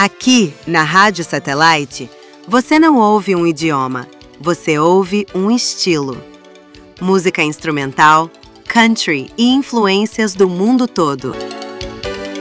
Aqui, na Rádio Satellite, você não ouve um idioma, você ouve um estilo. Música instrumental, country e influências do mundo todo.